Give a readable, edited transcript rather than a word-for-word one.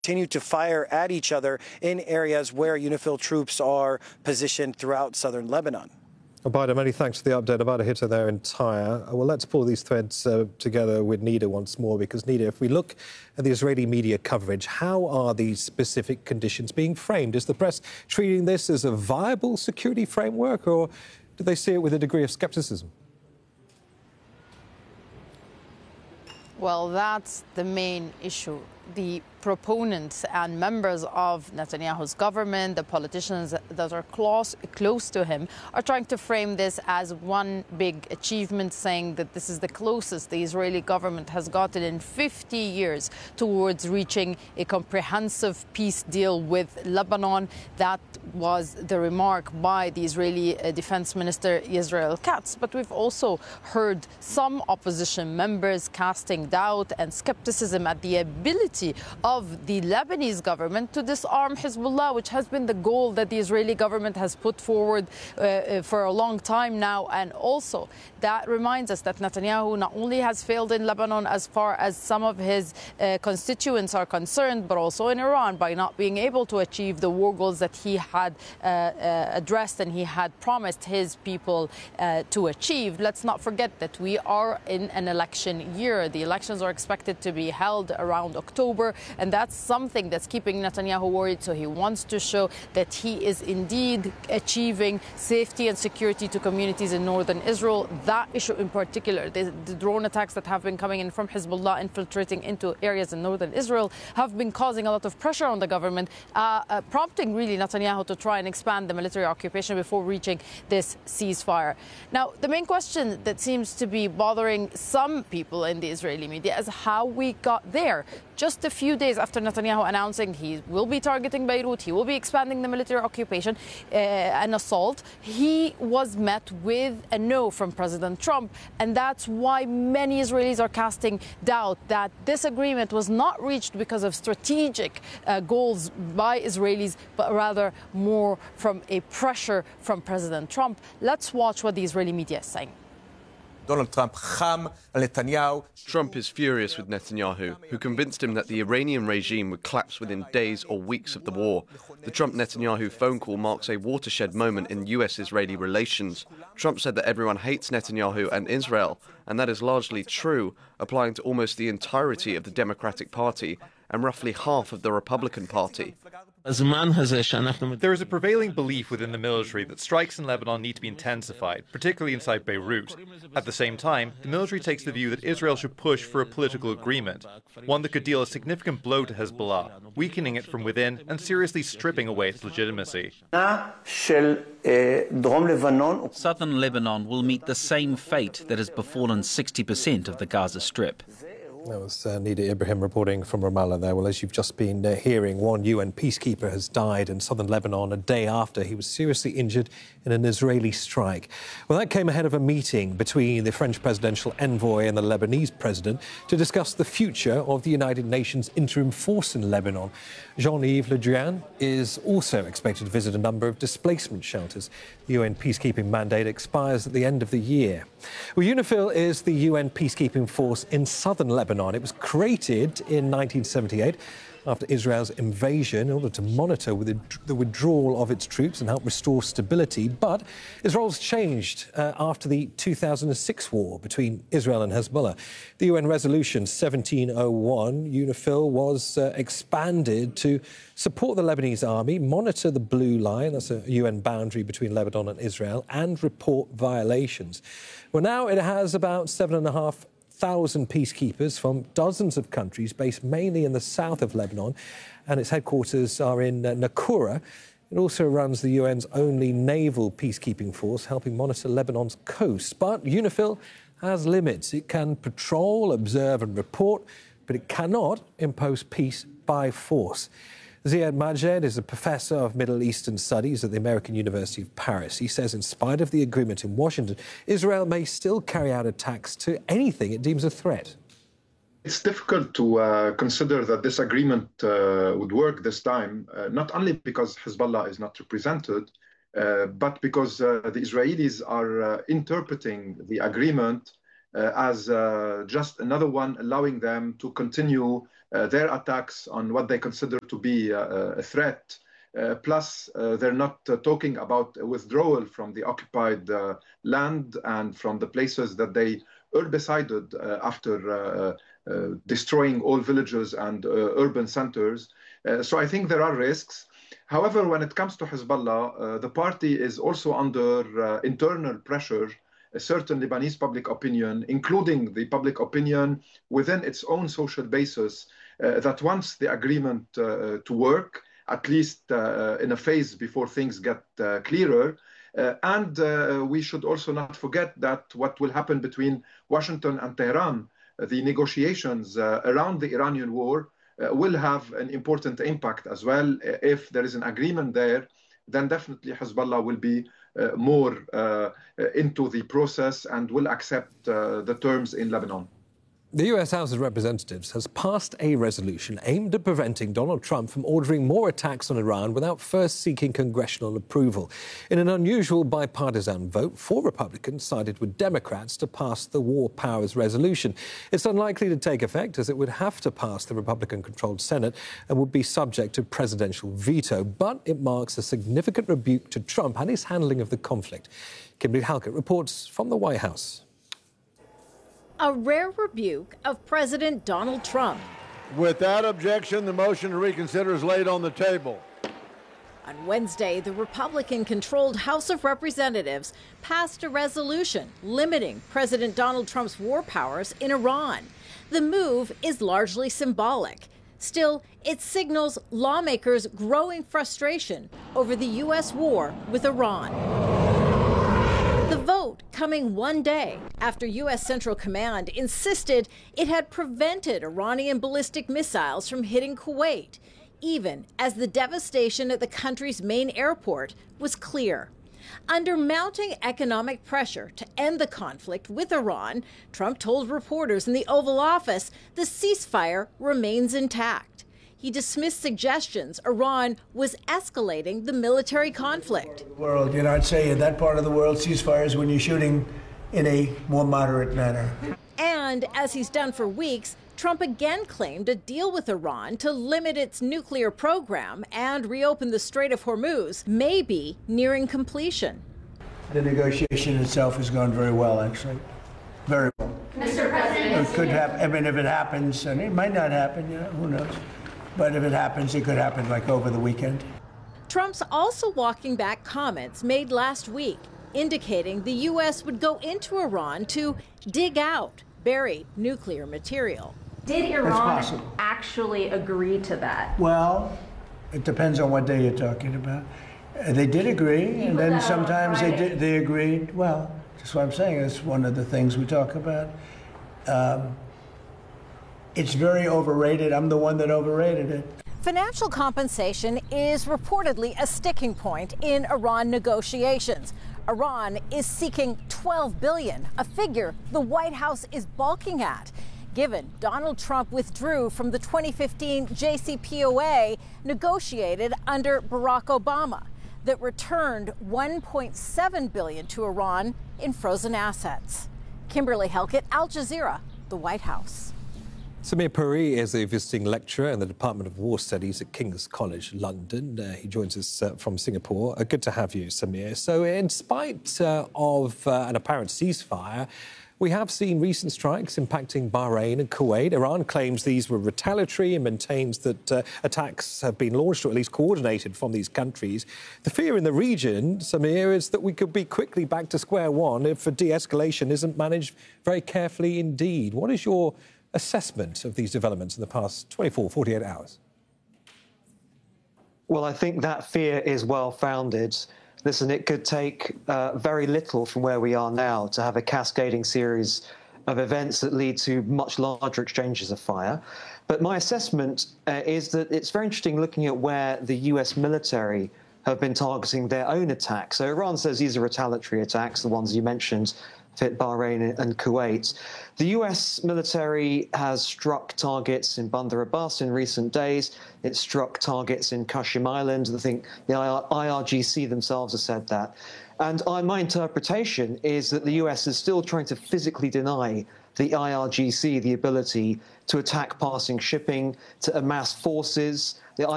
continue to fire at each other in areas where UNIFIL troops are positioned throughout southern Lebanon. Abida, many thanks for the update. Abida Hitter there in Tyre. Well, let's pull these threads together with Nida once more, because Nida, if we look at the Israeli media coverage, how are these specific conditions being framed? Is the press treating this as a viable security framework, or do they see it with a degree of scepticism? Well, that's the main issue. The proponents and members of Netanyahu's government, the politicians that are close to him, are trying to frame this as one big achievement, saying that this is the closest the Israeli government has gotten in 50 years towards reaching a comprehensive peace deal with Lebanon. That was the remark by the Israeli Defense Minister Israel Katz. But we've also heard some opposition members casting doubt and skepticism at the ability of the Lebanese government to disarm Hezbollah, which has been the goal that the Israeli government has put forward for a long time now. And also, that reminds us that Netanyahu not only has failed in Lebanon as far as some of his constituents are concerned, but also in Iran by not being able to achieve the war goals that he had addressed and he had promised his people to achieve. Let's not forget that we are in an election year. The elections are expected to be held around October, and that's something that's keeping Netanyahu worried. So he wants to show that he is indeed achieving safety and security to communities in northern Israel. That issue in particular, the drone attacks that have been coming in from Hezbollah infiltrating into areas in northern Israel, have been causing a lot of pressure on the government, prompting really Netanyahu to try and expand the military occupation before reaching this ceasefire. Now, the main question that seems to be bothering some people in the Israeli media is how we got there. Just a few days after Netanyahu announcing he will be targeting Beirut, he will be expanding the military occupation, an assault, he was met with a no from President Trump. And that's why many Israelis are casting doubt that this agreement was not reached because of strategic goals by Israelis, but rather more from a pressure from President Trump. Let's watch what the Israeli media is saying. Donald Trump is furious with Netanyahu, who convinced him that the Iranian regime would collapse within days or weeks of the war. The Trump-Netanyahu phone call marks a watershed moment in US-Israeli relations. Trump said that everyone hates Netanyahu and Israel, and that is largely true, applying to almost the entirety of the Democratic Party and roughly half of the Republican Party. There is a prevailing belief within the military that strikes in Lebanon need to be intensified, particularly inside Beirut. At the same time, the military takes the view that Israel should push for a political agreement, one that could deal a significant blow to Hezbollah, weakening it from within and seriously stripping away its legitimacy. Southern Lebanon will meet the same fate that has befallen 60% of the Gaza Strip. That was Nida Ibrahim reporting from Ramallah there. Well, as you've just been hearing, one UN peacekeeper has died in southern Lebanon a day after he was seriously injured in an Israeli strike. Well, that came ahead of a meeting between the French presidential envoy and the Lebanese president to discuss the future of the United Nations interim force in Lebanon. Jean-Yves Le Drian is also expected to visit a number of displacement shelters. The UN peacekeeping mandate expires at the end of the year. Well, UNIFIL is the UN peacekeeping force in southern Lebanon. It was created in 1978 after Israel's invasion in order to monitor the withdrawal of its troops and help restore stability. But its roles changed after the 2006 war between Israel and Hezbollah. The UN Resolution 1701, UNIFIL was expanded to support the Lebanese army, monitor the Blue Line, that's a UN boundary between Lebanon and Israel, and report violations. Well, now it has about 7,500 peacekeepers from dozens of countries based mainly in the south of Lebanon, and its headquarters are in Nakura. It also runs the UN's only naval peacekeeping force, helping monitor Lebanon's coast. But UNIFIL has limits. It can patrol, observe and report, but it cannot impose peace by force. Ziad Majed is a professor of Middle Eastern Studies at the American University of Paris. He says in spite of the agreement in Washington, Israel may still carry out attacks to anything it deems a threat. It's difficult to consider that this agreement would work this time, not only because Hezbollah is not represented, but because the Israelis are interpreting the agreement as just another one allowing them to continue their attacks on what they consider to be a threat. Plus, they're not talking about withdrawal from the occupied land and from the places that they herbicided after destroying all villages and urban centers. So I think there are risks. However, when it comes to Hezbollah, the party is also under internal pressure. A certain Lebanese public opinion, including the public opinion within its own social basis, that wants the agreement to work, at least in a phase before things get clearer. And we should also not forget that what will happen between Washington and Tehran, the negotiations around the Iranian war, will have an important impact as well. If there is an agreement there, then definitely Hezbollah will be more into the process and will accept the terms in Lebanon. The US House of Representatives has passed a resolution aimed at preventing Donald Trump from ordering more attacks on Iran without first seeking congressional approval. In an unusual bipartisan vote, 4 Republicans sided with Democrats to pass the War Powers Resolution. It's unlikely to take effect as it would have to pass the Republican-controlled Senate and would be subject to presidential veto, but it marks a significant rebuke to Trump and his handling of the conflict. Kimberly Halkett reports from the White House. A rare rebuke of President Donald Trump. Without objection, the motion to reconsider is laid on the table. On Wednesday, the Republican-controlled House of Representatives passed a resolution limiting President Donald Trump's war powers in Iran. The move is largely symbolic. Still, it signals lawmakers' growing frustration over the U.S. war with Iran. The vote coming one day after U.S. Central Command insisted it had prevented Iranian ballistic missiles from hitting Kuwait, even as the devastation at the country's main airport was clear. Under mounting economic pressure to end the conflict with Iran, Trump told reporters in the Oval Office the ceasefire remains intact. He dismissed suggestions Iran was escalating the military conflict. World, I'd say in that part of the world, ceasefires when you're shooting in a more moderate manner. And as he's done for weeks, Trump again claimed a deal with Iran to limit its nuclear program and reopen the Strait of Hormuz may be nearing completion. The negotiation itself has gone very well, actually. Very well. Mr. President, it could happen. I mean, if it happens, and it might not happen, who knows? But if it happens, it could happen like over the weekend. Trump's also walking back comments made last week, indicating the U.S. would go into Iran to dig out buried nuclear material. Did Iran actually agree to that? Well, it depends on what day you're talking about. They did agree, and then sometimes they agreed. Well, that's what I'm saying. It's one of the things we talk about. It's very overrated. I'm the one that overrated it. Financial compensation is reportedly a sticking point in Iran negotiations. Iran is seeking $12 billion, a figure the White House is balking at, given Donald Trump withdrew from the 2015 JCPOA negotiated under Barack Obama that returned $1.7 billion to Iran in frozen assets. Kimberly Halkett, Al Jazeera, the White House. Samir Puri is a visiting lecturer in the Department of War Studies at King's College London. He joins us from Singapore. Good to have you, Samir. So in spite of an apparent ceasefire, we have seen recent strikes impacting Bahrain and Kuwait. Iran claims these were retaliatory and maintains that attacks have been launched or at least coordinated from these countries. The fear in the region, Samir, is that we could be quickly back to square one if a de-escalation isn't managed very carefully indeed. What is your assessment of these developments in the past 24, 48 hours? Well, I think that fear is well-founded. Listen, it could take very little from where we are now to have a cascading series of events that lead to much larger exchanges of fire. But my assessment is that it's very interesting looking at where the US military have been targeting their own attacks. So Iran says these are retaliatory attacks, the ones you mentioned, fit Bahrain and Kuwait. The US military has struck targets in Bandar Abbas in recent days. It struck targets in Qassim Island. I think the IRGC themselves have said that. And my interpretation is that the US is still trying to physically deny the IRGC the ability to attack passing shipping, to amass forces. The